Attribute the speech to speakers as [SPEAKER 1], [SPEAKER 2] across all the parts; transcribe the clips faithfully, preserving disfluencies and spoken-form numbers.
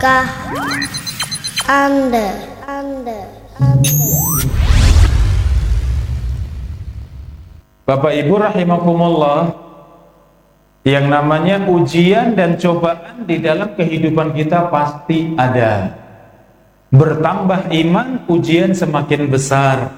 [SPEAKER 1] Kah Anda Anda Anda
[SPEAKER 2] Bapak Ibu rahimakumullah, yang namanya ujian dan cobaan di dalam kehidupan kita pasti ada. Bertambah iman, ujian semakin besar.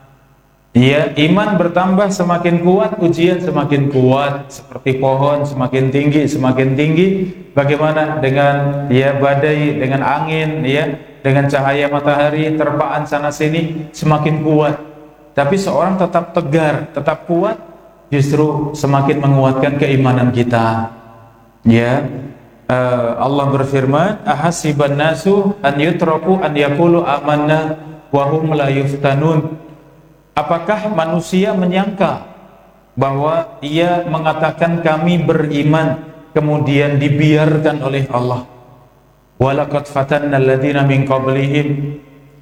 [SPEAKER 2] Ya, iman bertambah semakin kuat, ujian semakin kuat. Seperti pohon semakin tinggi, semakin tinggi. Bagaimana dengan ya badai, dengan angin, ya, dengan cahaya matahari, terpaan sana sini semakin kuat. Tapi seorang tetap tegar, tetap kuat, justru semakin menguatkan keimanan kita. Ya, uh, Allah berfirman, ahasiban nasu an yutraku an yaqulu amanna wa hum la yuftanun. Apakah manusia menyangka bahwa ia mengatakan kami beriman, kemudian dibiarkan oleh Allah? Walaqad fatanna alladziina min qablihim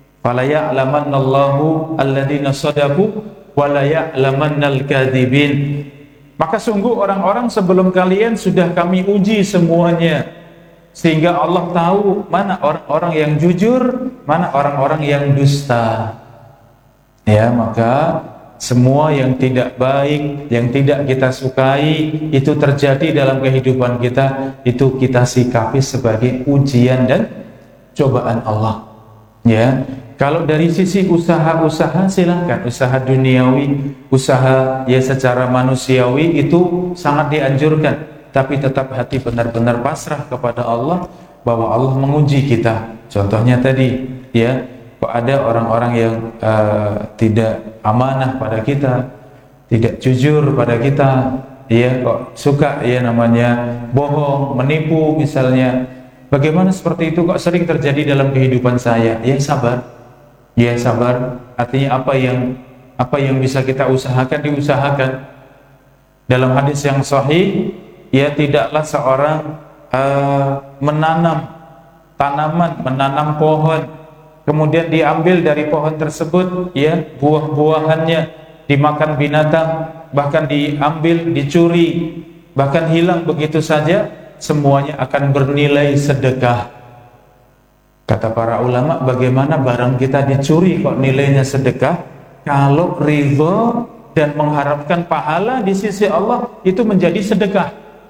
[SPEAKER 2] falaya'lamannallahu alladziina shadaqu walaya'lamannal kadzibin. Maka sungguh orang-orang sebelum kalian sudah kami uji semuanya, sehingga Allah tahu mana orang-orang yang jujur, mana orang-orang yang dusta. Ya, maka semua yang tidak baik, yang tidak kita sukai, itu terjadi dalam kehidupan kita, itu kita sikapi sebagai ujian dan cobaan Allah. Ya, kalau dari sisi usaha-usaha, silahkan usaha duniawi, usaha ya secara manusiawi itu sangat dianjurkan, tapi tetap hati benar-benar pasrah kepada Allah, bahwa Allah menguji kita. Contohnya tadi, ya, kok ada orang-orang yang uh, tidak amanah pada kita, tidak jujur pada kita, ya, kok suka ya namanya bohong, menipu misalnya. Bagaimana seperti itu kok sering terjadi dalam kehidupan saya? Ya sabar. Ya sabar, artinya apa yang apa yang bisa kita usahakan, diusahakan. Dalam hadis yang sahih, ya tidaklah seorang uh, menanam tanaman, menanam pohon, kemudian diambil dari pohon tersebut, ya buah-buahannya dimakan binatang, bahkan diambil, dicuri, bahkan hilang begitu saja, semuanya akan bernilai sedekah. Kata para ulama, bagaimana barang kita dicuri kok nilainya sedekah? Kalau ridho dan mengharapkan pahala di sisi Allah, itu menjadi sedekah.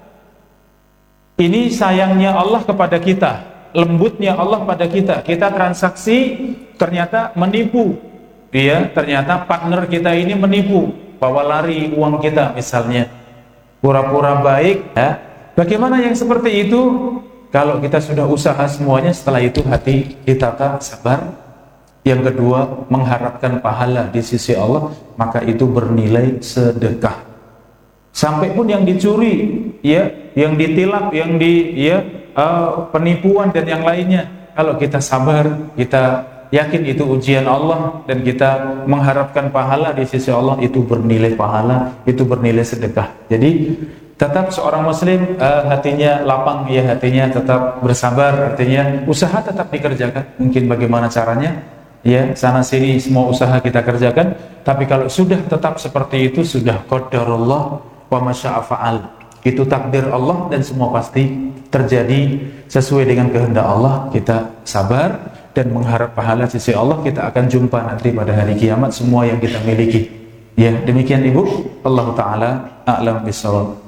[SPEAKER 2] Ini sayangnya Allah kepada kita, lembutnya Allah pada kita. Kita transaksi ternyata menipu. Dia ternyata partner kita ini menipu, bawa lari uang kita misalnya, pura-pura baik, ya. Bagaimana yang seperti itu? Kalau kita sudah usaha semuanya, setelah itu hati ditata sabar. Yang kedua, mengharapkan pahala di sisi Allah, maka itu bernilai sedekah. Sampai pun yang dicuri, ya, yang ditilap, yang di ya uh, penipuan dan yang lainnya, kalau kita sabar, kita yakin itu ujian Allah, dan kita mengharapkan pahala di sisi Allah, itu bernilai pahala, itu bernilai sedekah. Jadi tetap seorang muslim uh, hatinya lapang, ya, hatinya tetap bersabar, artinya usaha tetap dikerjakan. Mungkin bagaimana caranya, ya, sana sini semua usaha kita kerjakan. Tapi kalau sudah tetap seperti itu, sudah qadarullah wa masya'a fa'al, itu takdir Allah dan semua pasti terjadi sesuai dengan kehendak Allah. Kita sabar dan mengharap pahala sisi Allah, kita akan jumpa nanti pada hari kiamat semua yang kita miliki. Ya, demikian Ibu, Allah Ta'ala a'lam bishawab.